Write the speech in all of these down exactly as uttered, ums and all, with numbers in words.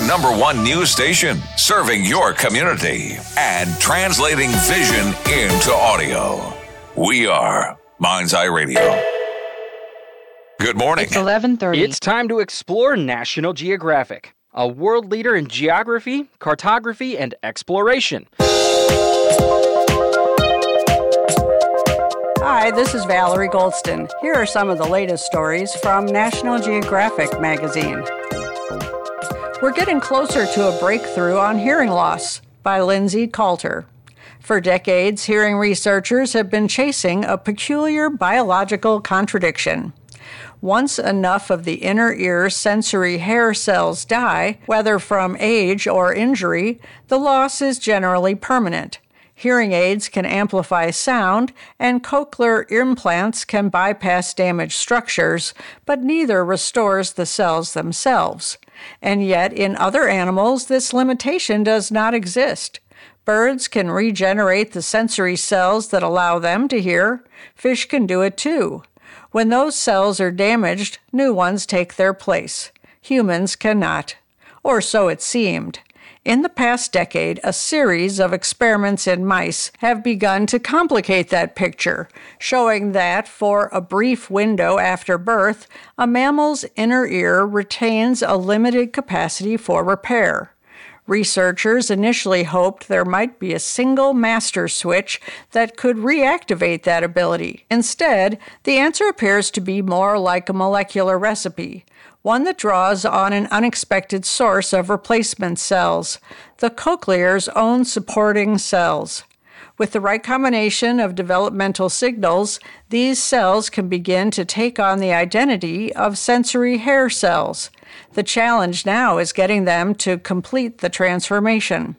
number one news station, serving your community and translating vision into audio. We are Mind's Eye Radio. Good morning. It's eleven thirty. It's time to explore National Geographic, a world leader in geography, cartography, and exploration. Hi, this is Valerie Goldston. Here are some of the latest stories from National Geographic magazine. We're getting closer to a breakthrough on hearing loss by Lindsay Coulter. For decades, hearing researchers have been chasing a peculiar biological contradiction. Once enough of the inner ear sensory hair cells die, whether from age or injury, the loss is generally permanent. Hearing aids can amplify sound, and cochlear implants can bypass damaged structures, but neither restores the cells themselves. And yet, in other animals, this limitation does not exist. Birds can regenerate the sensory cells that allow them to hear. Fish can do it too. When those cells are damaged, new ones take their place. Humans cannot. Or so it seemed. In the past decade, a series of experiments in mice have begun to complicate that picture, showing that for a brief window after birth, a mammal's inner ear retains a limited capacity for repair. Researchers initially hoped there might be a single master switch that could reactivate that ability. Instead, the answer appears to be more like a molecular recipe, one that draws on an unexpected source of replacement cells, the cochlear's own supporting cells. With the right combination of developmental signals, these cells can begin to take on the identity of sensory hair cells. The challenge now is getting them to complete the transformation.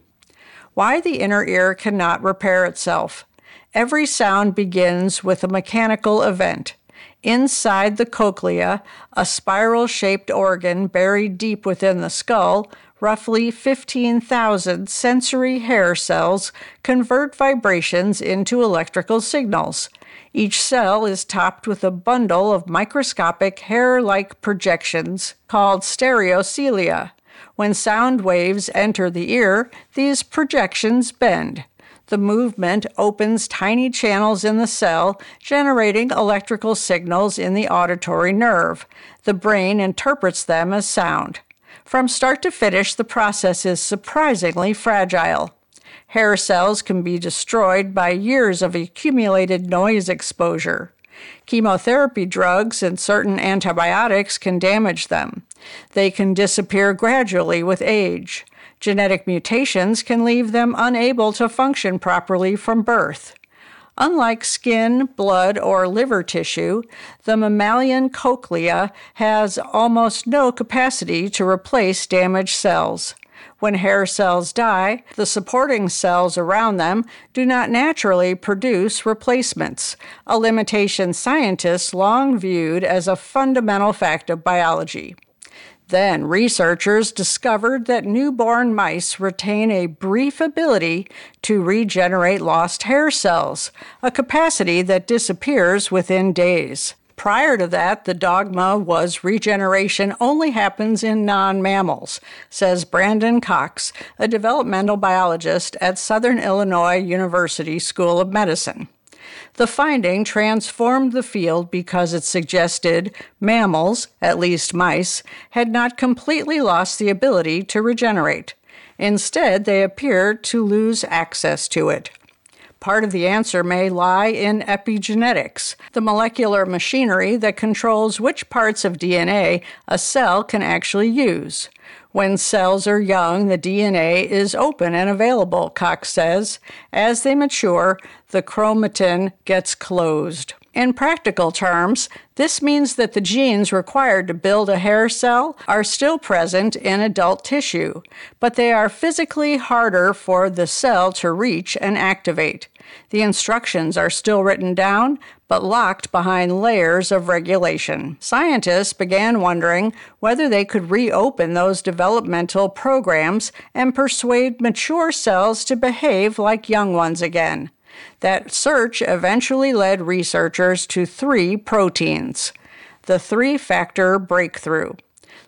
Why the inner ear cannot repair itself. Every sound begins with a mechanical event. Inside the cochlea, a spiral-shaped organ buried deep within the skull, roughly fifteen thousand sensory hair cells convert vibrations into electrical signals. Each cell is topped with a bundle of microscopic hair-like projections called stereocilia. When sound waves enter the ear, these projections bend. The movement opens tiny channels in the cell, generating electrical signals in the auditory nerve. The brain interprets them as sound. From start to finish, the process is surprisingly fragile. Hair cells can be destroyed by years of accumulated noise exposure. Chemotherapy drugs and certain antibiotics can damage them. They can disappear gradually with age. Genetic mutations can leave them unable to function properly from birth. Unlike skin, blood, or liver tissue, the mammalian cochlea has almost no capacity to replace damaged cells. When hair cells die, the supporting cells around them do not naturally produce replacements, a limitation scientists long viewed as a fundamental fact of biology. Then researchers discovered that newborn mice retain a brief ability to regenerate lost hair cells, a capacity that disappears within days. Prior to that, the dogma was regeneration only happens in non-mammals, says Brandon Cox, a developmental biologist at Southern Illinois University School of Medicine. The finding transformed the field because it suggested mammals, at least mice, had not completely lost the ability to regenerate. Instead, they appeared to lose access to it. Part of the answer may lie in epigenetics, the molecular machinery that controls which parts of D N A a cell can actually use. When cells are young, the D N A is open and available, Cox says. As they mature, the chromatin gets closed. In practical terms, this means that the genes required to build a hair cell are still present in adult tissue, but they are physically harder for the cell to reach and activate. The instructions are still written down, but locked behind layers of regulation. Scientists began wondering whether they could reopen those developmental programs and persuade mature cells to behave like young ones again. That search eventually led researchers to three proteins. The three-factor breakthrough.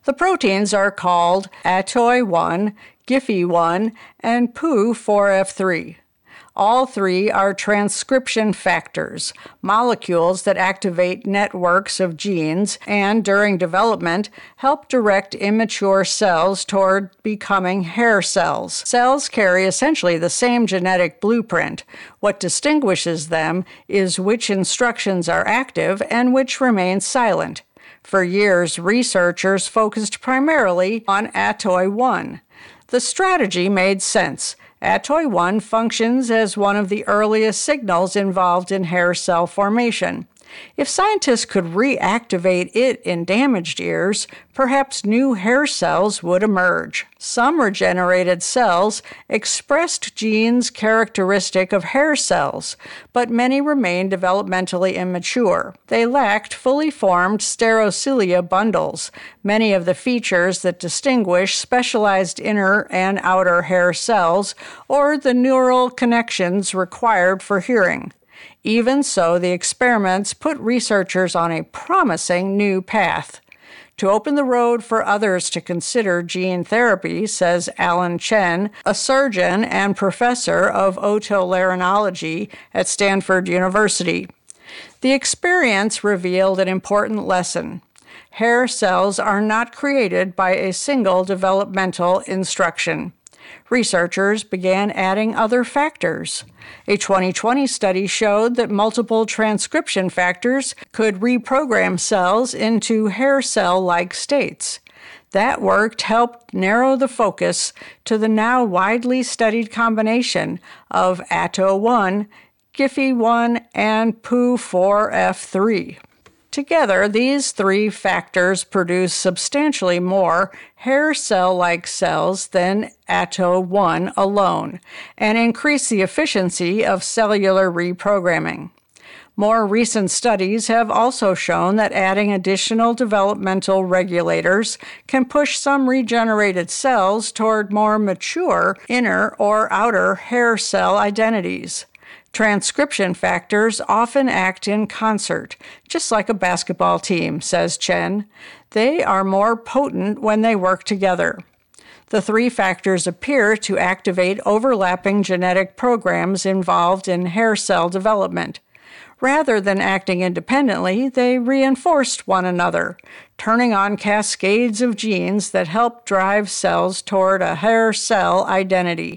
The proteins are called A T O I one, G I F I one, and P U four F three. All three are transcription factors, molecules that activate networks of genes and, during development, help direct immature cells toward becoming hair cells. Cells carry essentially the same genetic blueprint. What distinguishes them is which instructions are active and which remain silent. For years, researchers focused primarily on A T O I one. The strategy made sense. A T O I one functions as one of the earliest signals involved in hair cell formation. If scientists could reactivate it in damaged ears, perhaps new hair cells would emerge. Some regenerated cells expressed genes characteristic of hair cells, but many remained developmentally immature. They lacked fully formed sterocilia bundles, many of the features that distinguish specialized inner and outer hair cells, or the neural connections required for hearing. Even so, the experiments put researchers on a promising new path. To open the road for others to consider gene therapy, says Alan Chen, a surgeon and professor of otolaryngology at Stanford University. The experience revealed an important lesson. Hair cells are not created by a single developmental instruction. Researchers began adding other factors. A twenty twenty study showed that multiple transcription factors could reprogram cells into hair cell-like states. That work helped narrow the focus to the now widely studied combination of A T O I one, G I F I one, and P U four F three. Together, these three factors produce substantially more hair cell-like cells than A T O I one alone and increase the efficiency of cellular reprogramming. More recent studies have also shown that adding additional developmental regulators can push some regenerated cells toward more mature inner or outer hair cell identities. Transcription factors often act in concert, just like a basketball team, says Chen. They are more potent when they work together. The three factors appear to activate overlapping genetic programs involved in hair cell development. Rather than acting independently, they reinforced one another, turning on cascades of genes that help drive cells toward a hair cell identity.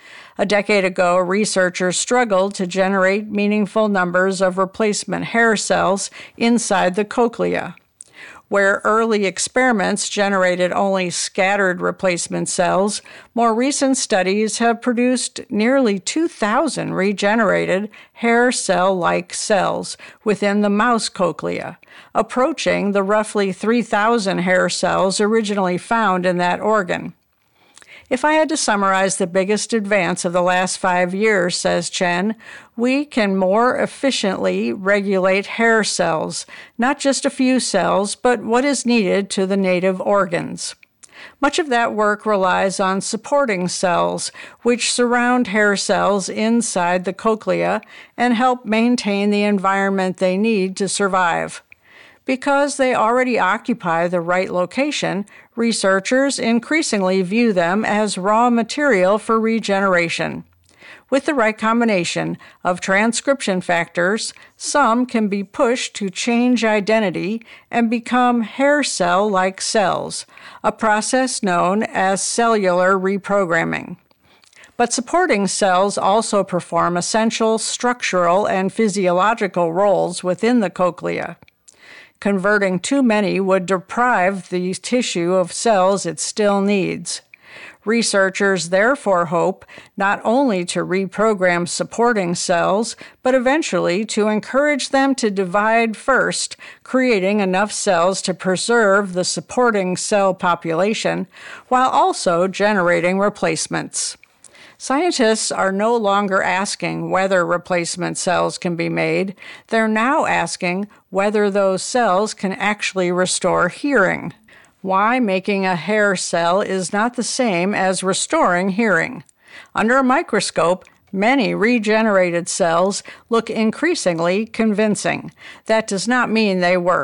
A decade ago, researchers struggled to generate meaningful numbers of replacement hair cells inside the cochlea. Where early experiments generated only scattered replacement cells, more recent studies have produced nearly two thousand regenerated hair cell-like cells within the mouse cochlea, approaching the roughly three thousand hair cells originally found in that organ. If I had to summarize the biggest advance of the last five years, says Chen, we can more efficiently regulate hair cells, not just a few cells, but what is needed to the native organs. Much of that work relies on supporting cells, which surround hair cells inside the cochlea and help maintain the environment they need to survive. Because they already occupy the right location, researchers increasingly view them as raw material for regeneration. With the right combination of transcription factors, some can be pushed to change identity and become hair cell-like cells, a process known as cellular reprogramming. But supporting cells also perform essential structural and physiological roles within the cochlea. Converting too many would deprive the tissue of cells it still needs. Researchers therefore hope not only to reprogram supporting cells, but eventually to encourage them to divide first, creating enough cells to preserve the supporting cell population, while also generating replacements. Scientists are no longer asking whether replacement cells can be made. They're now asking whether those cells can actually restore hearing. Why making a hair cell is not the same as restoring hearing. Under a microscope, many regenerated cells look increasingly convincing. That does not mean they work.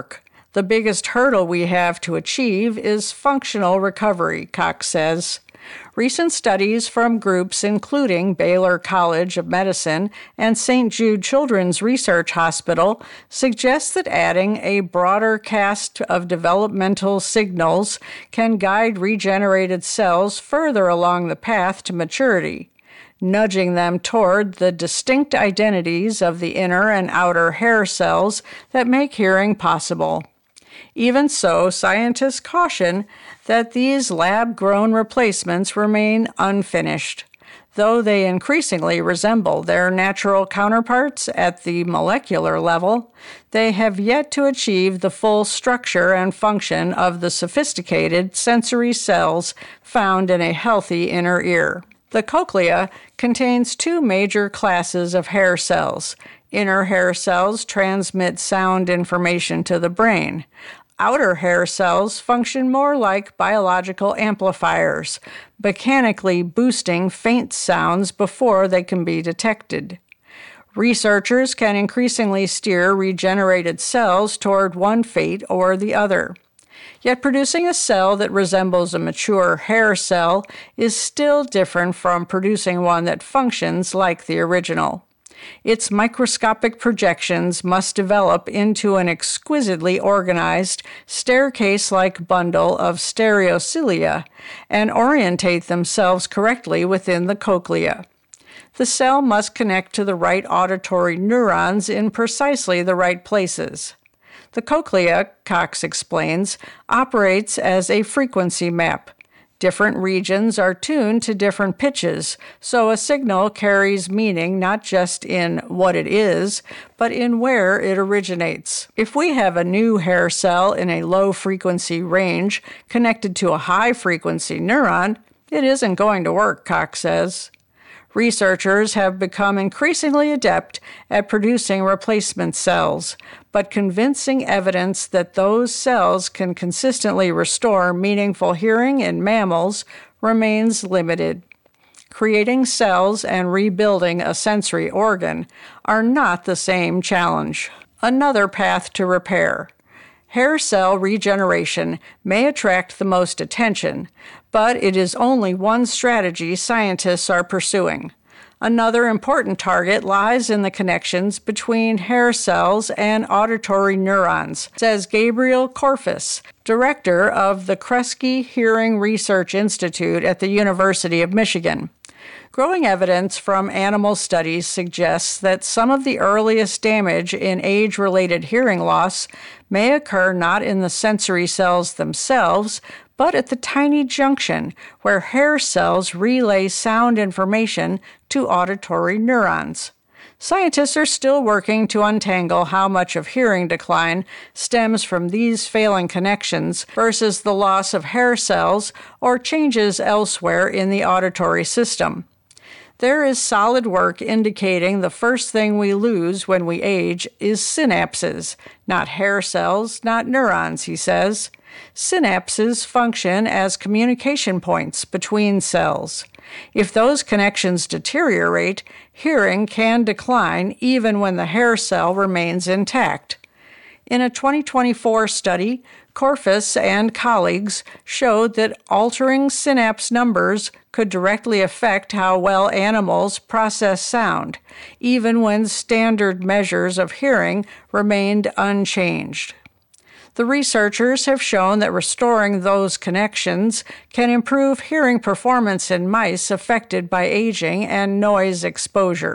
The biggest hurdle we have to achieve is functional recovery, Cox says. Recent studies from groups including Baylor College of Medicine and Saint Jude Children's Research Hospital suggest that adding a broader cast of developmental signals can guide regenerated cells further along the path to maturity, nudging them toward the distinct identities of the inner and outer hair cells that make hearing possible. Even so, scientists caution that these lab-grown replacements remain unfinished. Though they increasingly resemble their natural counterparts at the molecular level, they have yet to achieve the full structure and function of the sophisticated sensory cells found in a healthy inner ear. The cochlea contains two major classes of hair cells. Inner hair cells transmit sound information to the brain. Outer hair cells function more like biological amplifiers, mechanically boosting faint sounds before they can be detected. Researchers can increasingly steer regenerated cells toward one fate or the other. Yet producing a cell that resembles a mature hair cell is still different from producing one that functions like the original. Its microscopic projections must develop into an exquisitely organized, staircase-like bundle of stereocilia and orientate themselves correctly within the cochlea. The cell must connect to the right auditory neurons in precisely the right places. The cochlea, Cox explains, operates as a frequency map. Different regions are tuned to different pitches, so a signal carries meaning not just in what it is, but in where it originates. If we have a new hair cell in a low-frequency range connected to a high-frequency neuron, it isn't going to work, Cox says. Researchers have become increasingly adept at producing replacement cells, but convincing evidence that those cells can consistently restore meaningful hearing in mammals remains limited. Creating cells and rebuilding a sensory organ are not the same challenge. Another path to repair. Hair cell regeneration may attract the most attention, but it is only one strategy scientists are pursuing. Another important target lies in the connections between hair cells and auditory neurons, says Gabriel Korfis, director of the Kresge Hearing Research Institute at the University of Michigan. Growing evidence from animal studies suggests that some of the earliest damage in age-related hearing loss may occur not in the sensory cells themselves, but at the tiny junction where hair cells relay sound information to auditory neurons. Scientists are still working to untangle how much of hearing decline stems from these failing connections versus the loss of hair cells or changes elsewhere in the auditory system. There is solid work indicating the first thing we lose when we age is synapses, not hair cells, not neurons, he says. Synapses function as communication points between cells. If those connections deteriorate, hearing can decline even when the hair cell remains intact. In a twenty twenty-four study, Korfis and colleagues showed that altering synapse numbers could directly affect how well animals process sound, even when standard measures of hearing remained unchanged. The researchers have shown that restoring those connections can improve hearing performance in mice affected by aging and noise exposure.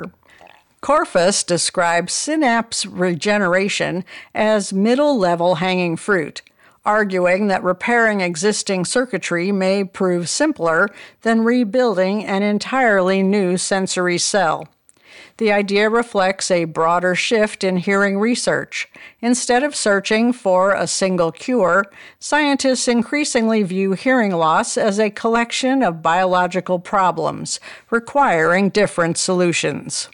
Korfis describes synapse regeneration as middle-level hanging fruit, arguing that repairing existing circuitry may prove simpler than rebuilding an entirely new sensory cell. The idea reflects a broader shift in hearing research. Instead of searching for a single cure, scientists increasingly view hearing loss as a collection of biological problems requiring different solutions.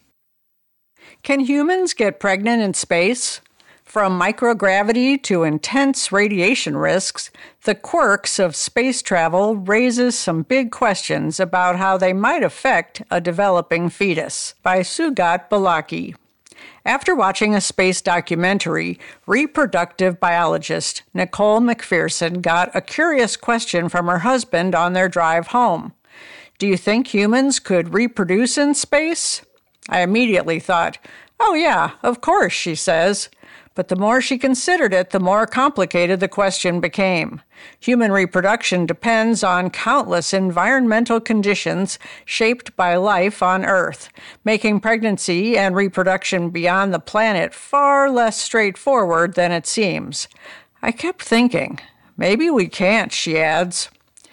Can humans get pregnant in space? From microgravity to intense radiation risks, the quirks of space travel raises some big questions about how they might affect a developing fetus. By Sugat Balaki. After watching a space documentary, reproductive biologist Nicole McPherson got a curious question from her husband on their drive home. Do you think humans could reproduce in space? I immediately thought, oh yeah, of course, she says. But the more she considered it, the more complicated the question became. Human reproduction depends on countless environmental conditions shaped by life on Earth, making pregnancy and reproduction beyond the planet far less straightforward than it seems. I kept thinking, maybe we can't, she adds.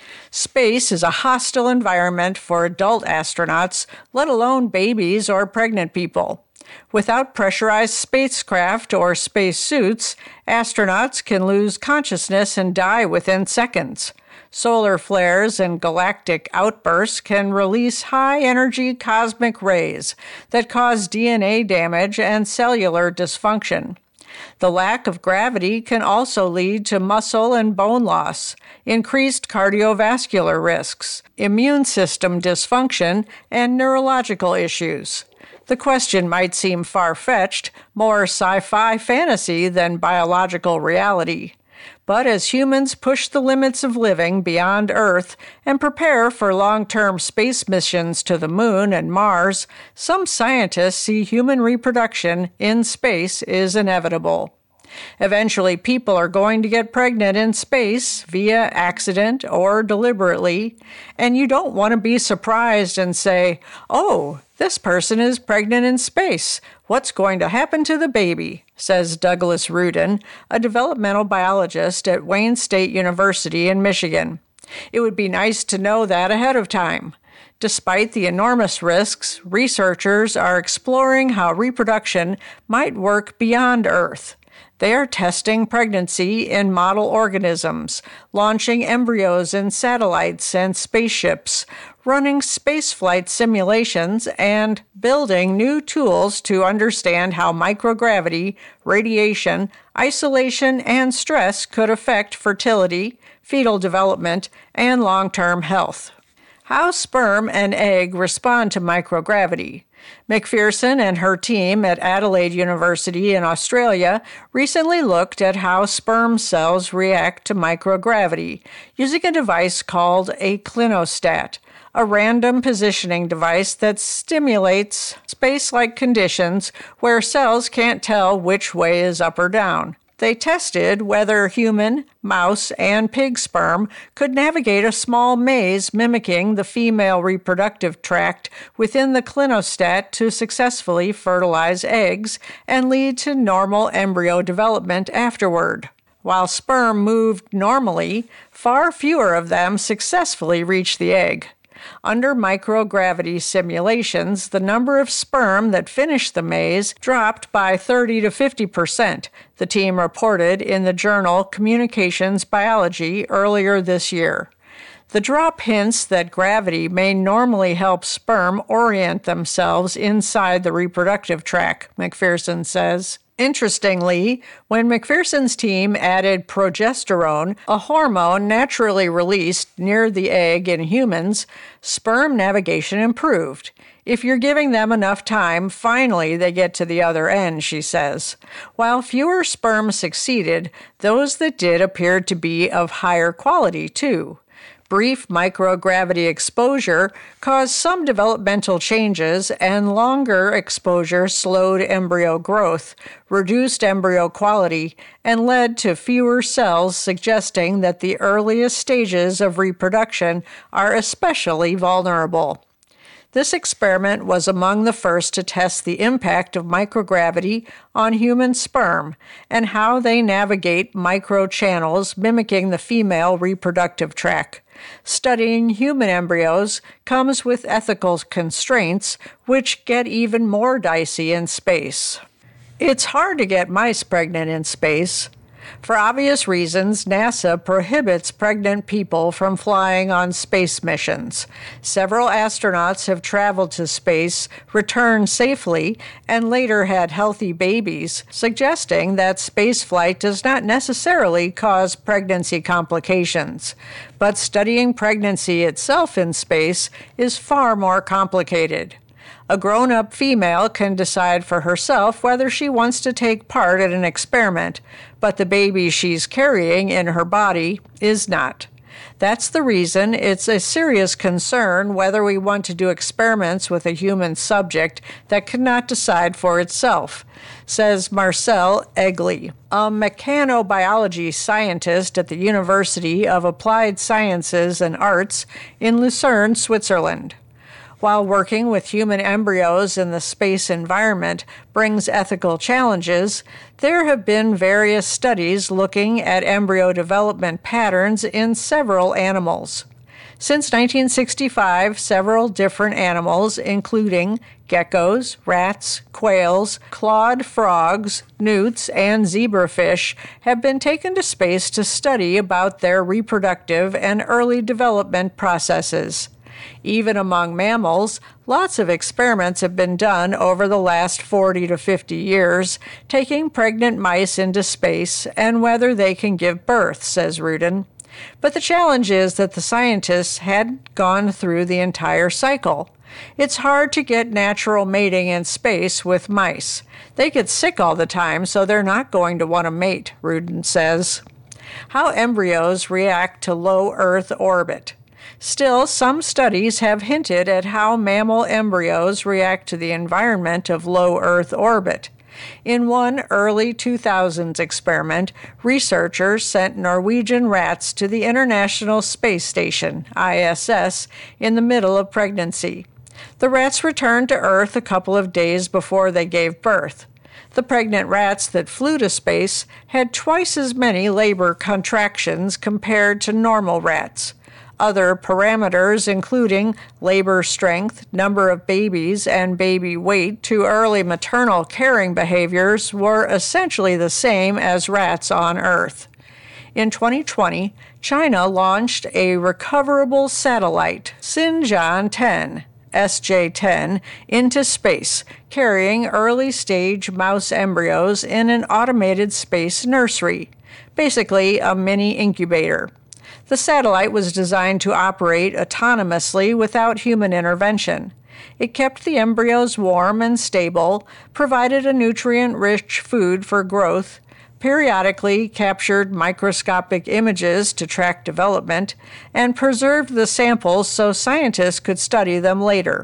Space is a hostile environment for adult astronauts, let alone babies or pregnant people. Without pressurized spacecraft or spacesuits, astronauts can lose consciousness and die within seconds. Solar flares and galactic outbursts can release high-energy cosmic rays that cause D N A damage and cellular dysfunction. The lack of gravity can also lead to muscle and bone loss, increased cardiovascular risks, immune system dysfunction, and neurological issues. The question might seem far-fetched, more sci-fi fantasy than biological reality. But as humans push the limits of living beyond Earth and prepare for long-term space missions to the Moon and Mars, some scientists see human reproduction in space is inevitable. Eventually, people are going to get pregnant in space via accident or deliberately, and you don't want to be surprised and say, oh, this person is pregnant in space. What's going to happen to the baby? Says Douglas Rudin, a developmental biologist at Wayne State University in Michigan. It would be nice to know that ahead of time. Despite the enormous risks, researchers are exploring how reproduction might work beyond Earth. They are testing pregnancy in model organisms, launching embryos in satellites and spaceships, running spaceflight simulations, and building new tools to understand how microgravity, radiation, isolation, and stress could affect fertility, fetal development, and long-term health. How sperm and egg respond to microgravity. McPherson and her team at Adelaide University in Australia recently looked at how sperm cells react to microgravity using a device called a clinostat, a random positioning device that stimulates space-like conditions where cells can't tell which way is up or down. They tested whether human, mouse, and pig sperm could navigate a small maze mimicking the female reproductive tract within the clinostat to successfully fertilize eggs and lead to normal embryo development afterward. While sperm moved normally, far fewer of them successfully reached the egg. Under microgravity simulations, the number of sperm that finished the maze dropped by thirty to fifty percent, the team reported in the journal Communications Biology earlier this year. The drop hints that gravity may normally help sperm orient themselves inside the reproductive tract, McPherson says. Interestingly, when McPherson's team added progesterone, a hormone naturally released near the egg in humans, sperm navigation improved. If you're giving them enough time, finally they get to the other end, she says. While fewer sperm succeeded, those that did appeared to be of higher quality, too. Brief microgravity exposure caused some developmental changes, and longer exposure slowed embryo growth, reduced embryo quality, and led to fewer cells, suggesting that the earliest stages of reproduction are especially vulnerable. This experiment was among the first to test the impact of microgravity on human sperm and how they navigate microchannels mimicking the female reproductive tract. Studying human embryos comes with ethical constraints, which get even more dicey in space. It's hard to get mice pregnant in space. For obvious reasons, NASA prohibits pregnant people from flying on space missions. Several astronauts have traveled to space, returned safely, and later had healthy babies, suggesting that spaceflight does not necessarily cause pregnancy complications. But studying pregnancy itself in space is far more complicated. A grown-up female can decide for herself whether she wants to take part in an experiment, but the baby she's carrying in her body is not. That's the reason it's a serious concern whether we want to do experiments with a human subject that cannot decide for itself, says Marcel Egli, a mechanobiology scientist at the University of Applied Sciences and Arts in Lucerne, Switzerland. While working with human embryos in the space environment brings ethical challenges, there have been various studies looking at embryo development patterns in several animals. Since nineteen sixty-five, several different animals, including geckos, rats, quails, clawed frogs, newts, and zebrafish, have been taken to space to study about their reproductive and early development processes. Even among mammals, lots of experiments have been done over the last forty to fifty years, taking pregnant mice into space and whether they can give birth, says Rudin. But the challenge is that the scientists hadn't gone through the entire cycle. It's hard to get natural mating in space with mice. They get sick all the time, so they're not going to want to mate, Rudin says. How embryos react to low Earth orbit. Still, some studies have hinted at how mammal embryos react to the environment of low Earth orbit. In one early two thousands experiment, researchers sent Norwegian rats to the International Space Station, I S S, in the middle of pregnancy. The rats returned to Earth a couple of days before they gave birth. The pregnant rats that flew to space had twice as many labor contractions compared to normal rats. Other parameters, including labor strength, number of babies, and baby weight to early maternal caring behaviors, were essentially the same as rats on Earth. In twenty twenty, China launched a recoverable satellite, Xinjiang ten, S J ten, into space, carrying early-stage mouse embryos in an automated space nursery, basically a mini incubator. The satellite was designed to operate autonomously without human intervention. It kept the embryos warm and stable, provided a nutrient-rich food for growth, periodically captured microscopic images to track development, and preserved the samples so scientists could study them later.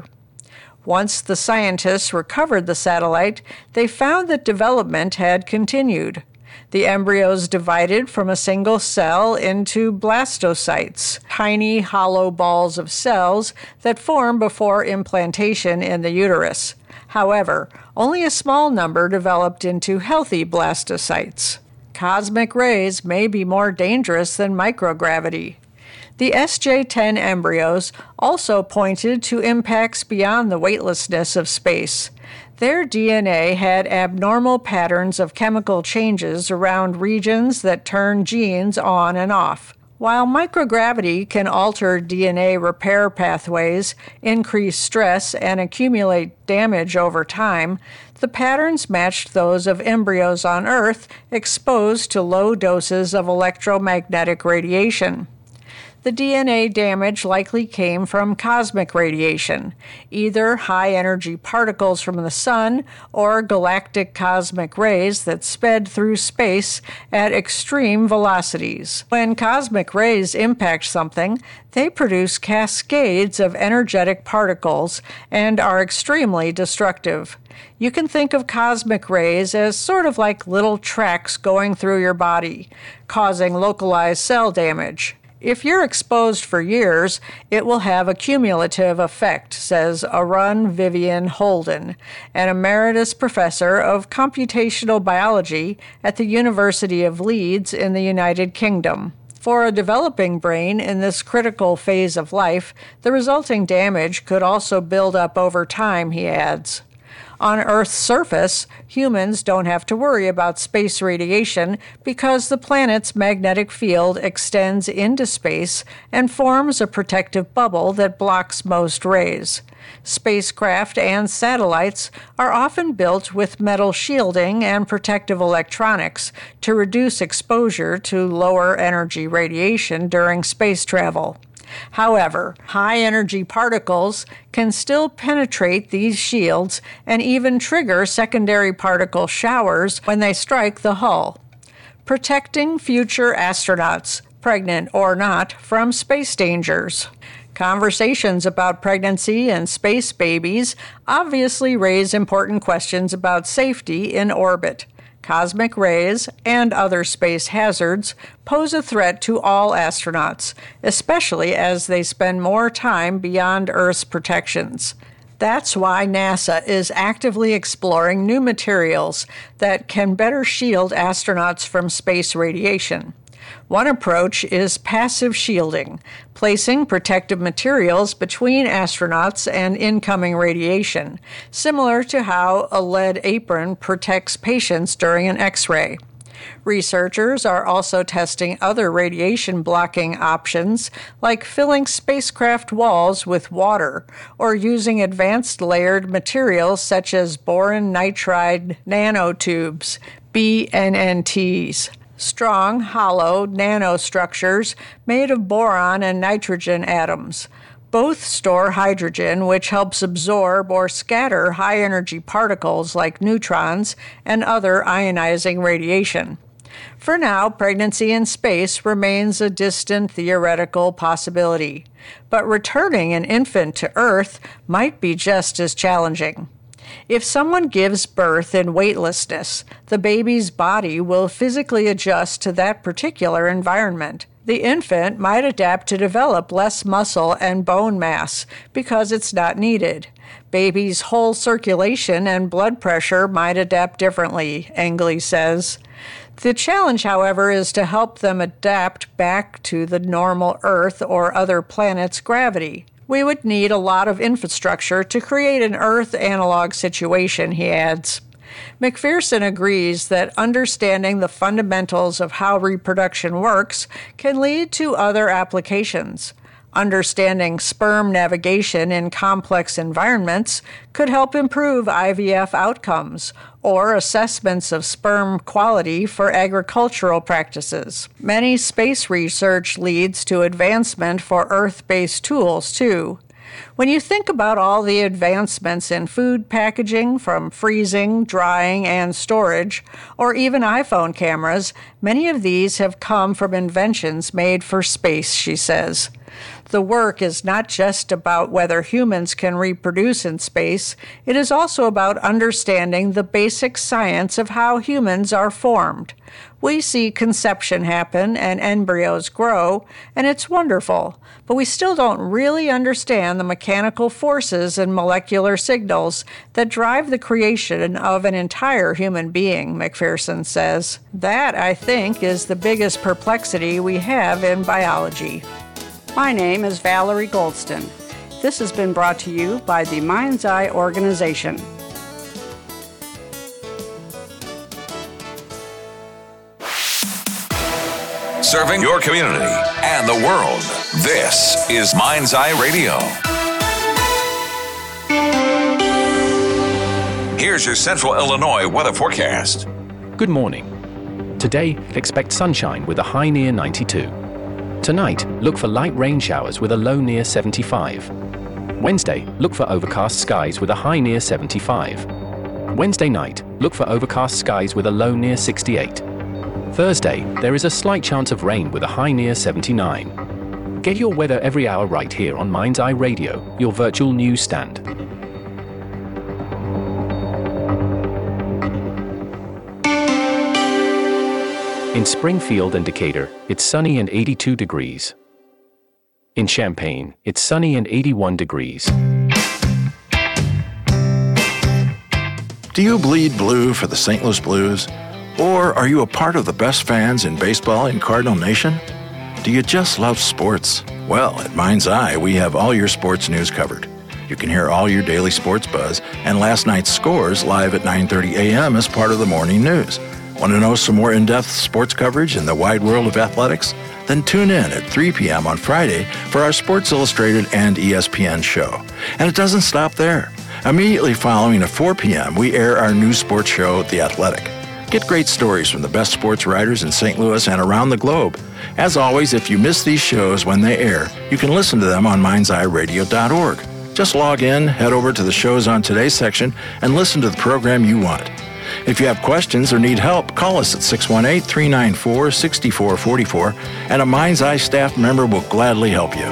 Once the scientists recovered the satellite, they found that development had continued. The embryos divided from a single cell into blastocytes, tiny hollow balls of cells that form before implantation in the uterus. However, only a small number developed into healthy blastocytes. Cosmic rays may be more dangerous than microgravity. The S J ten embryos also pointed to impacts beyond the weightlessness of space. Their D N A had abnormal patterns of chemical changes around regions that turn genes on and off. While microgravity can alter D N A repair pathways, increase stress, and accumulate damage over time, the patterns matched those of embryos on Earth exposed to low doses of electromagnetic radiation. The D N A damage likely came from cosmic radiation, either high-energy particles from the sun or galactic cosmic rays that sped through space at extreme velocities. When cosmic rays impact something, they produce cascades of energetic particles and are extremely destructive. You can think of cosmic rays as sort of like little tracks going through your body, causing localized cell damage. If you're exposed for years, it will have a cumulative effect, says Arun Vivian Holden, an emeritus professor of computational biology at the University of Leeds in the United Kingdom. For a developing brain in this critical phase of life, the resulting damage could also build up over time, he adds. On Earth's surface, humans don't have to worry about space radiation because the planet's magnetic field extends into space and forms a protective bubble that blocks most rays. Spacecraft and satellites are often built with metal shielding and protective electronics to reduce exposure to lower energy radiation during space travel. However, high-energy particles can still penetrate these shields and even trigger secondary particle showers when they strike the hull. Protecting future astronauts, pregnant or not, from space dangers. Conversations about pregnancy and space babies obviously raise important questions about safety in orbit. Cosmic rays and other space hazards pose a threat to all astronauts, especially as they spend more time beyond Earth's protections. That's why NASA is actively exploring new materials that can better shield astronauts from space radiation. One approach is passive shielding, placing protective materials between astronauts and incoming radiation, similar to how a lead apron protects patients during an X-ray. Researchers are also testing other radiation-blocking options, like filling spacecraft walls with water or using advanced layered materials such as boron nitride nanotubes, B N N Ts. Strong, hollow nanostructures made of boron and nitrogen atoms. Both store hydrogen, which helps absorb or scatter high-energy particles like neutrons and other ionizing radiation. For now, pregnancy in space remains a distant theoretical possibility, but returning an infant to Earth might be just as challenging. If someone gives birth in weightlessness, the baby's body will physically adjust to that particular environment. The infant might adapt to develop less muscle and bone mass because it's not needed. Baby's whole circulation and blood pressure might adapt differently, Angley says. The challenge, however, is to help them adapt back to the normal Earth or other planets' gravity. We would need a lot of infrastructure to create an Earth analog situation, he adds. McPherson agrees that understanding the fundamentals of how reproduction works can lead to other applications. Understanding sperm navigation in complex environments could help improve I V F outcomes or assessments of sperm quality for agricultural practices. Many space research leads to advancement for Earth-based tools, too. When you think about all the advancements in food packaging, from freezing, drying, and storage, or even iPhone cameras, many of these have come from inventions made for space, she says. The work is not just about whether humans can reproduce in space, it is also about understanding the basic science of how humans are formed. We see conception happen and embryos grow, and it's wonderful, but we still don't really understand the mechanical forces and molecular signals that drive the creation of an entire human being, McPherson says. That, I think, is the biggest perplexity we have in biology. My name is Valerie Goldston. This has been brought to you by the Mind's Eye Organization. Serving your community and the world. This is Mind's Eye Radio. Here's your Central Illinois weather forecast. Good morning. Today, expect sunshine with a high near ninety-two. Tonight, look for light rain showers with a low near seventy-five. Wednesday, look for overcast skies with a high near seventy-five. Wednesday night, look for overcast skies with a low near sixty-eight. Thursday, there is a slight chance of rain with a high near seventy-nine. Get your weather every hour right here on Mind's Eye Radio, your virtual news stand. In Springfield and Decatur, it's sunny and eighty-two degrees. In Champaign, it's sunny and eighty-one degrees. Do you bleed blue for the Saint Louis Blues? Or are you a part of the best fans in baseball in Cardinal Nation? Do you just love sports? Well, at Mind's Eye, we have all your sports news covered. You can hear all your daily sports buzz and last night's scores live at nine thirty a.m. as part of the morning news. Want to know some more in-depth sports coverage in the wide world of athletics? Then tune in at three p.m. on Friday for our Sports Illustrated and E S P N show. And it doesn't stop there. Immediately following at four p.m., we air our new sports show, The Athletic. Get great stories from the best sports writers in Saint Louis and around the globe. As always, if you miss these shows when they air, you can listen to them on minds eye radio dot org. Just log in, head over to the shows on today's section, and listen to the program you want. If you have questions or need help, call us at six one eight, three nine four, six four four four, and a Mind's Eye staff member will gladly help you.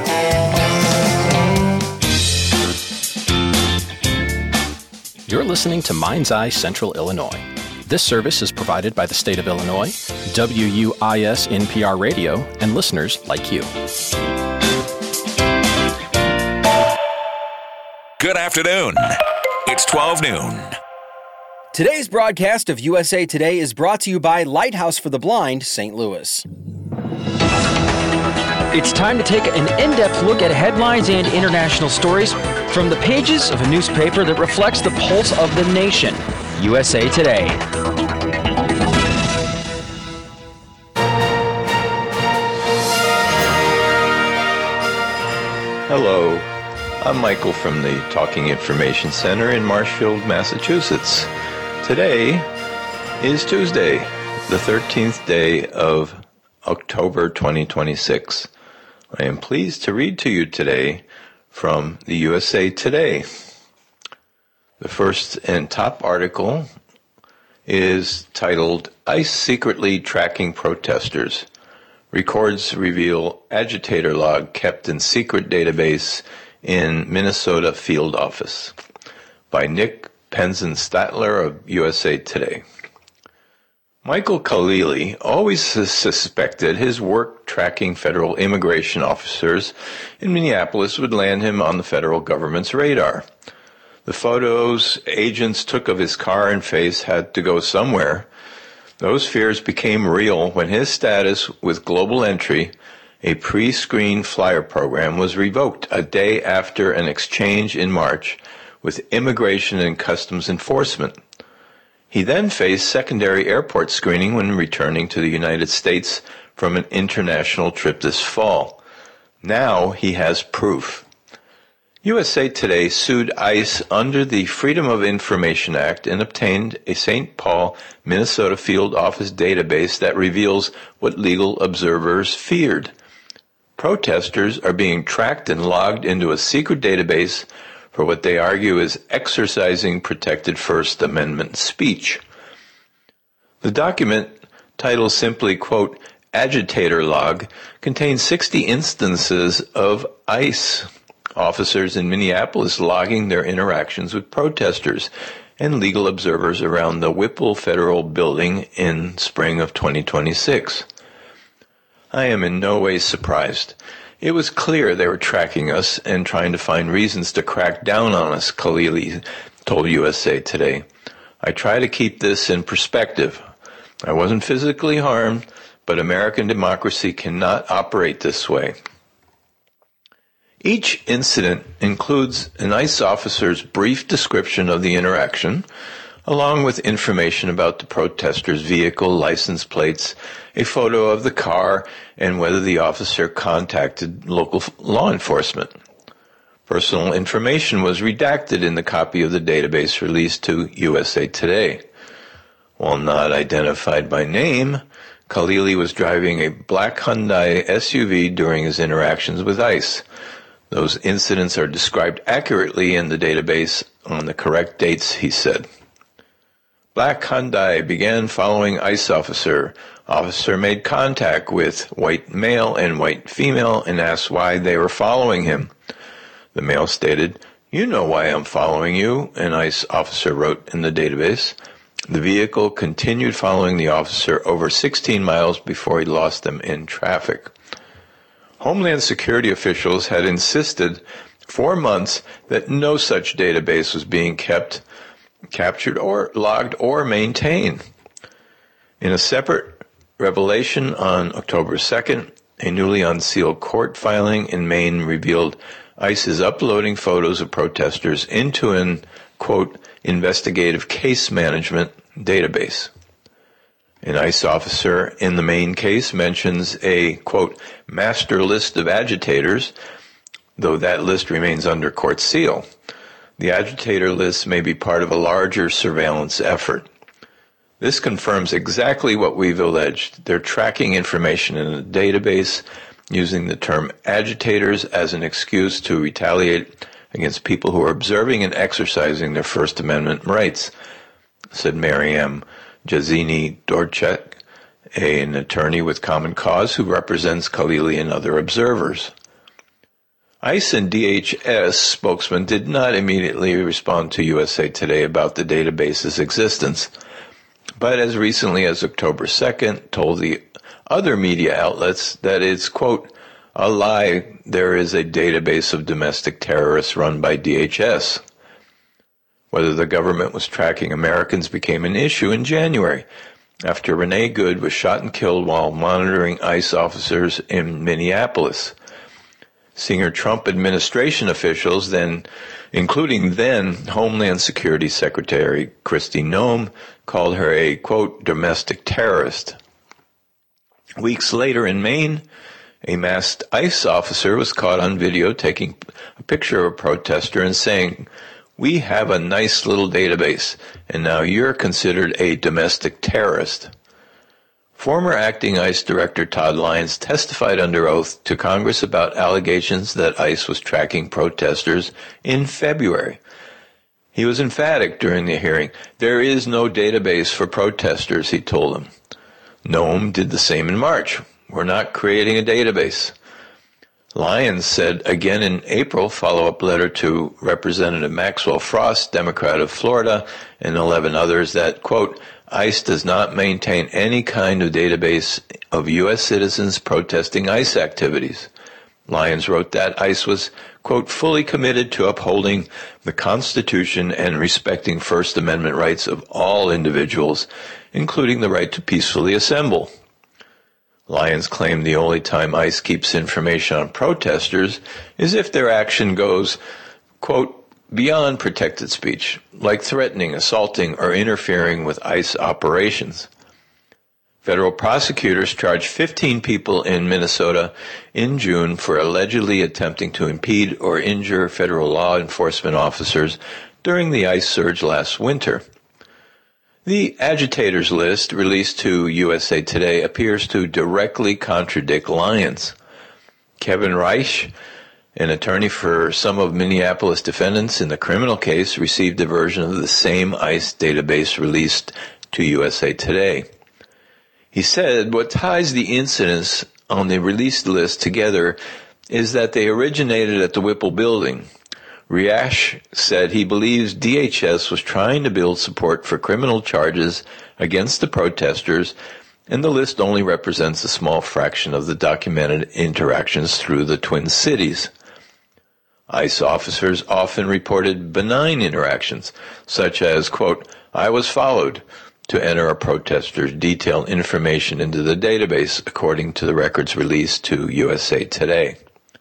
You're listening to Mind's Eye Central Illinois. This service is provided by the state of Illinois, W U I S N P R Radio, and listeners like you. Good afternoon. It's twelve noon. Today's broadcast of U S A Today is brought to you by Lighthouse for the Blind, Saint Louis. It's time to take an in-depth look at headlines and international stories from the pages of a newspaper that reflects the pulse of the nation, U S A Today. Hello, I'm Michael from the Talking Information Center in Marshfield, Massachusetts. Today is Tuesday, the thirteenth day of October twenty twenty-six. I am pleased to read to you today from the U S A Today. The first and top article is titled, ICE Secretly Tracking Protesters. Records reveal agitator log kept in secret database in Minnesota field office, by Nick Penzenstatler of U S A Today. Michael Khalili always suspected his work tracking federal immigration officers in Minneapolis would land him on the federal government's radar. The photos agents took of his car and face had to go somewhere. Those fears became real when his status with Global Entry, a pre-screened flyer program, was revoked a day after an exchange in March with Immigration and Customs Enforcement. He then faced secondary airport screening when returning to the United States from an international trip this fall. Now he has proof. U S A Today sued ICE under the Freedom of Information Act and obtained a Saint Paul, Minnesota field office database that reveals what legal observers feared. Protesters are being tracked and logged into a secret database for what they argue is exercising protected First Amendment speech. The document, titled simply, quote, Agitator Log, contains sixty instances of ICE officers in Minneapolis logging their interactions with protesters and legal observers around the Whipple Federal Building in spring of twenty twenty-six. I am in no way surprised. It was clear they were tracking us and trying to find reasons to crack down on us, Khalili told U S A Today. I try to keep this in perspective. I wasn't physically harmed, but American democracy cannot operate this way. Each incident includes an ICE officer's brief description of the interaction, along with information about the protester's vehicle, license plates, a photo of the car, and whether the officer contacted local law enforcement. Personal information was redacted in the copy of the database released to U S A Today. While not identified by name, Khalili was driving a black Hyundai S U V during his interactions with ICE. Those incidents are described accurately in the database on the correct dates, he said. Black Hyundai began following ICE officer. Officer made contact with white male and white female and asked why they were following him. The male stated, "You know why I'm following you," an ICE officer wrote in the database. The vehicle continued following the officer over sixteen miles before he lost them in traffic. Homeland Security officials had insisted for months that no such database was being kept, captured, or logged or maintained. In a separate revelation on October second, a newly unsealed court filing in Maine revealed ICE is uploading photos of protesters into an, quote, investigative case management database. An ICE officer in the Maine case mentions a, quote, master list of agitators, though that list remains under court seal. The agitator list may be part of a larger surveillance effort. This confirms exactly what we've alleged. They're tracking information in a database using the term agitators as an excuse to retaliate against people who are observing and exercising their First Amendment rights, said Maryam Jazini-Dorchek, an attorney with Common Cause who represents Khalili and other observers. ICE and D H S spokesman did not immediately respond to U S A Today about the database's existence, but as recently as October second told the other media outlets that it's, quote, a lie there is a database of domestic terrorists run by D H S. Whether the government was tracking Americans became an issue in January, after Renee Good was shot and killed while monitoring ICE officers in Minneapolis. Senior Trump administration officials, then, including then Homeland Security Secretary Kristi Noem, called her a, quote, domestic terrorist. Weeks later in Maine, a masked ICE officer was caught on video taking a picture of a protester and saying, "We have a nice little database, and now you're considered a domestic terrorist." Former acting ICE Director Todd Lyons testified under oath to Congress about allegations that ICE was tracking protesters in February. He was emphatic during the hearing. There is no database for protesters, he told them. Noem did the same in March. We're not creating a database. Lyons said again in April, follow-up letter to Representative Maxwell Frost, Democrat of Florida, and eleven others that, quote, ICE does not maintain any kind of database of U S citizens protesting ICE activities. Lyons wrote that ICE was, quote, fully committed to upholding the Constitution and respecting First Amendment rights of all individuals, including the right to peacefully assemble. Lyons claimed the only time ICE keeps information on protesters is if their action goes, quote, beyond protected speech, like threatening, assaulting, or interfering with ICE operations. Federal prosecutors charged fifteen people in Minnesota in June for allegedly attempting to impede or injure federal law enforcement officers during the ICE surge last winter. The agitators list released to U S A Today appears to directly contradict Lyons. Kevin Reich, an attorney for some of Minneapolis defendants in the criminal case, received a version of the same ICE database released to U S A Today. He said what ties the incidents on the released list together is that they originated at the Whipple building. Riash said he believes D H S was trying to build support for criminal charges against the protesters, and the list only represents a small fraction of the documented interactions through the Twin Cities. ICE officers often reported benign interactions, such as, quote, I was followed, to enter a protester's detailed information into the database, according to the records released to U S A Today.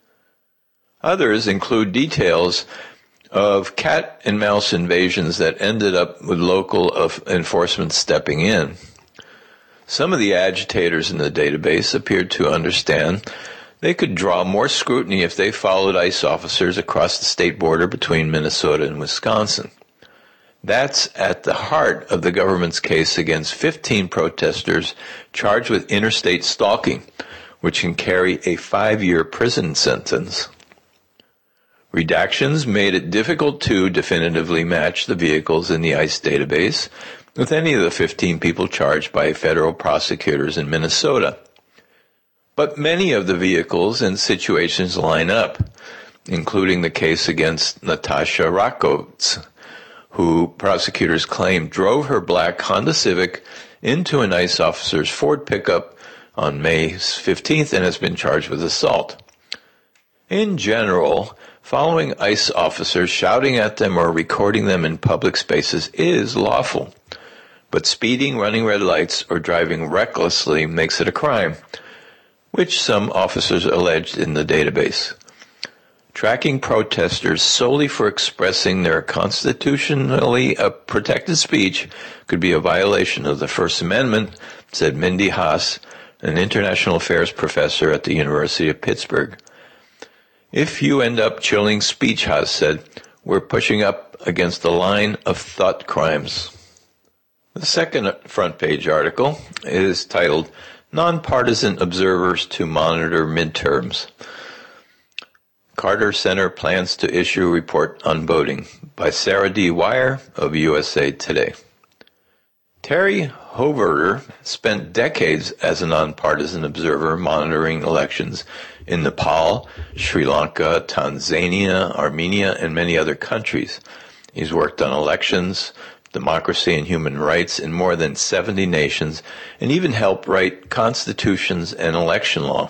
Others include details of cat and mouse invasions that ended up with local enforcement stepping in. Some of the agitators in the database appeared to understand they could draw more scrutiny if they followed ICE officers across the state border between Minnesota and Wisconsin. That's at the heart of the government's case against fifteen protesters charged with interstate stalking, which can carry a five-year prison sentence. Redactions made it difficult to definitively match the vehicles in the ICE database with any of the fifteen people charged by federal prosecutors in Minnesota. But many of the vehicles and situations line up, including the case against Natasha Rakovitz, who prosecutors claim drove her black Honda Civic into an ICE officer's Ford pickup on May fifteenth and has been charged with assault. In general, following ICE officers, shouting at them, or recording them in public spaces is lawful. But speeding, running red lights, or driving recklessly makes it a crime, which some officers alleged in the database. Tracking protesters solely for expressing their constitutionally protected speech could be a violation of the First Amendment, said Mindy Haas, an international affairs professor at the University of Pittsburgh. If you end up chilling speech, Haas said, we're pushing up against the line of thought crimes. The second front page article is titled Nonpartisan Observers to Monitor Midterms. Carter Center plans to issue a report on voting by Sarah D. Wire of U S A Today. Terry Hoverter spent decades as a nonpartisan observer monitoring elections in Nepal, Sri Lanka, Tanzania, Armenia, and many other countries. He's worked on elections, democracy, and human rights in more than seventy nations, and even helped write constitutions and election law.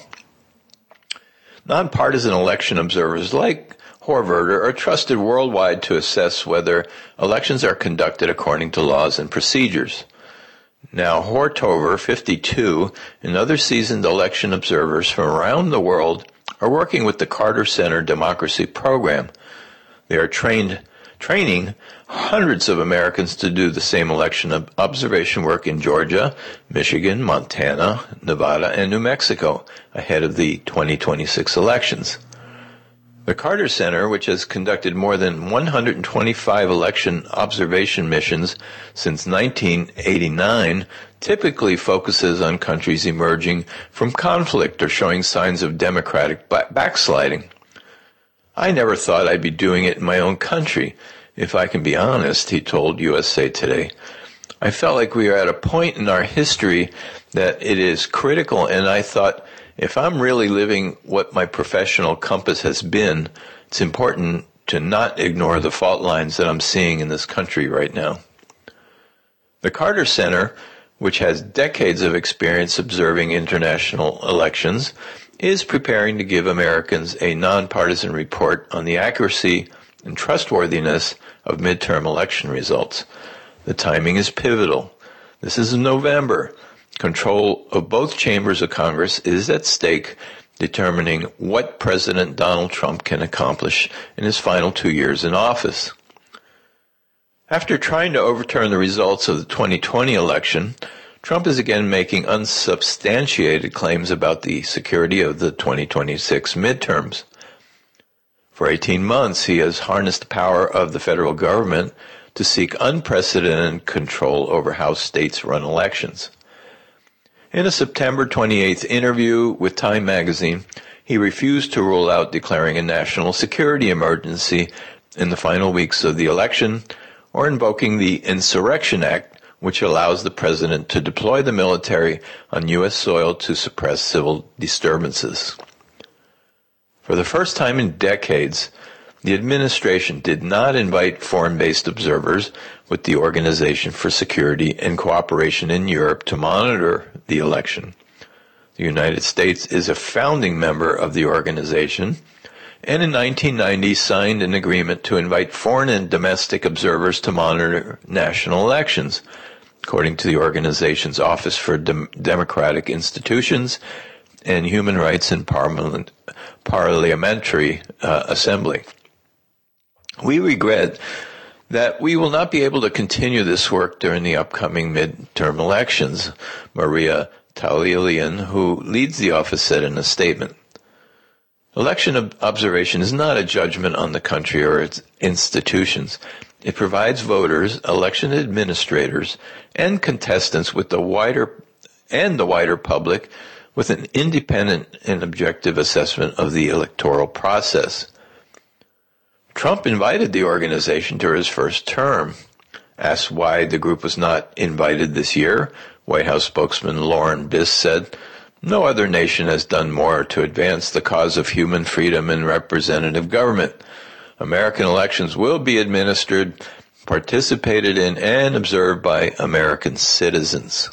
Nonpartisan election observers like Hoverter are trusted worldwide to assess whether elections are conducted according to laws and procedures. Now, Hortover, fifty-two, and other seasoned election observers from around the world are working with the Carter Center Democracy Program. They are trained, training hundreds of Americans to do the same election observation work in Georgia, Michigan, Montana, Nevada, and New Mexico ahead of the twenty twenty-six elections. The Carter Center, which has conducted more than one hundred twenty-five election observation missions since nineteen eighty-nine, typically focuses on countries emerging from conflict or showing signs of democratic backsliding. I never thought I'd be doing it in my own country. If I can be honest, he told U S A Today. I felt like we are at a point in our history that it is critical, and I thought, if I'm really living what my professional compass has been, it's important to not ignore the fault lines that I'm seeing in this country right now. The Carter Center, which has decades of experience observing international elections, is preparing to give Americans a nonpartisan report on the accuracy and trustworthiness of midterm election results. The timing is pivotal. This is in November. Control of both chambers of Congress is at stake, determining what President Donald Trump can accomplish in his final two years in office. After trying to overturn the results of the twenty twenty election, Trump is again making unsubstantiated claims about the security of the twenty twenty-six midterms. For eighteen months, he has harnessed the power of the federal government to seek unprecedented control over how states run elections. In a September twenty-eighth interview with Time magazine, he refused to rule out declaring a national security emergency in the final weeks of the election or invoking the Insurrection Act, which allows the president to deploy the military on U S soil to suppress civil disturbances. For the first time in decades, the administration did not invite foreign-based observers with the Organization for Security and Cooperation in Europe to monitor the election. The United States is a founding member of the organization, and in nineteen ninety signed an agreement to invite foreign and domestic observers to monitor national elections, according to the organization's Office for Dem- Democratic Institutions and Human Rights and Parliament, Parliamentary uh, Assembly. We regret that we will not be able to continue this work during the upcoming midterm elections, Maria Tallilian, who leads the office, said in a statement. Election observation is not a judgment on the country or its institutions. It provides voters, election administrators, and contestants with the wider and the wider public with an independent and objective assessment of the electoral process. Trump invited the organization during his first term. Asked why the group was not invited this year, White House spokesman Lauren Biss said, "No other nation has done more to advance the cause of human freedom and representative government. American elections will be administered, participated in, and observed by American citizens."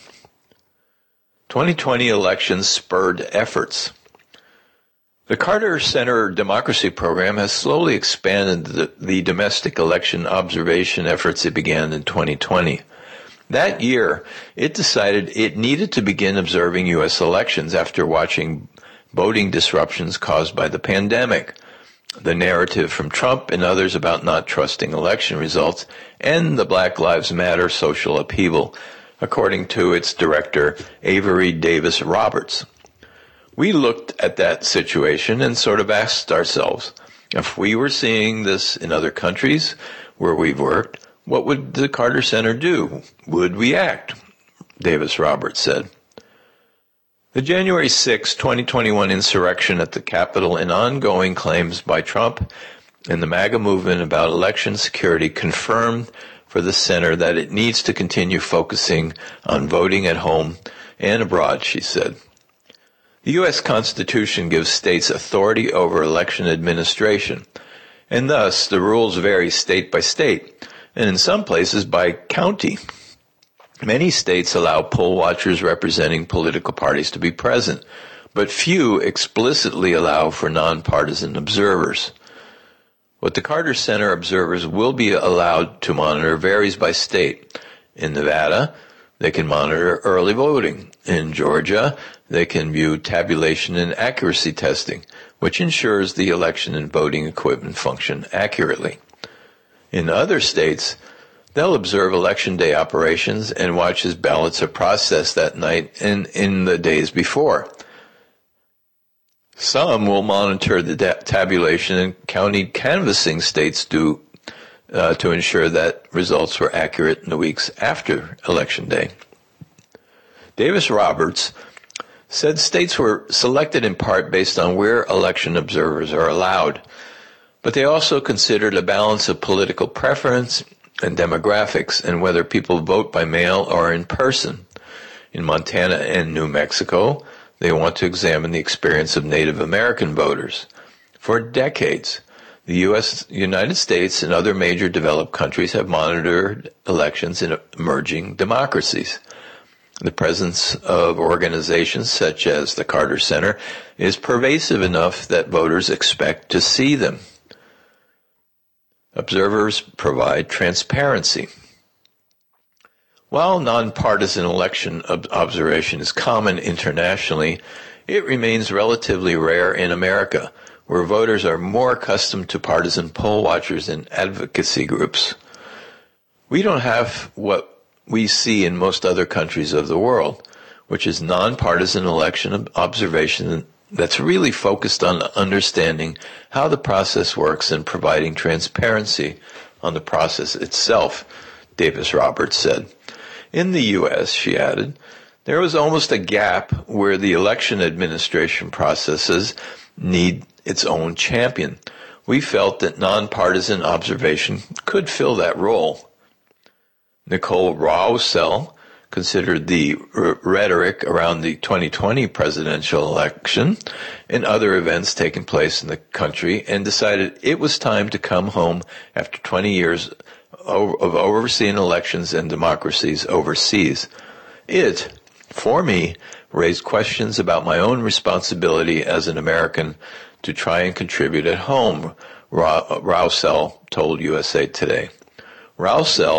twenty twenty elections spurred efforts. The Carter Center Democracy Program has slowly expanded the, the domestic election observation efforts it began in twenty twenty. That year, it decided it needed to begin observing U S elections after watching voting disruptions caused by the pandemic, the narrative from Trump and others about not trusting election results, and the Black Lives Matter social upheaval, according to its director, Avery Davis Roberts. We looked at that situation and sort of asked ourselves, if we were seeing this in other countries where we've worked, What would the Carter Center do? Would we act? Davis Roberts said. The January sixth, twenty twenty-one insurrection at the Capitol and ongoing claims by Trump and the MAGA movement about election security confirmed for the center that it needs to continue focusing on voting at home and abroad, she said. The U S Constitution gives states authority over election administration, and thus the rules vary state by state, and in some places by county. Many states allow poll watchers representing political parties to be present, but few explicitly allow for nonpartisan observers. What the Carter Center observers will be allowed to monitor varies by state. In Nevada, they can monitor early voting. In Georgia, they can view tabulation and accuracy testing, which ensures the election and voting equipment function accurately. In other states, they'll observe Election Day operations and watch as ballots are processed that night and in the days before. Some will monitor the da- tabulation and county canvassing states do uh, to ensure that results were accurate in the weeks after Election Day. Davis Roberts said states were selected in part based on where election observers are allowed, but they also considered a balance of political preference and demographics and whether people vote by mail or in person. In Montana and New Mexico, they want to examine the experience of Native American voters. For decades, the U S, United States, and other major developed countries have monitored elections in emerging democracies. The presence of organizations such as the Carter Center is pervasive enough that voters expect to see them. Observers provide transparency. While nonpartisan election ob- observation is common internationally, it remains relatively rare in America, where voters are more accustomed to partisan poll watchers and advocacy groups. We don't have what we see in most other countries of the world, which is nonpartisan election observation that's really focused on understanding how the process works and providing transparency on the process itself, Davis Roberts said. In the U S, she added, there was almost a gap where the election administration processes need its own champion. We felt that nonpartisan observation could fill that role. Nicole Rowsell considered the r- rhetoric around the twenty twenty presidential election and other events taking place in the country and decided it was time to come home after twenty years of overseeing elections and democracies overseas. It, for me, raised questions about my own responsibility as an American to try and contribute at home, Rowsell told U S A Today. Rowsell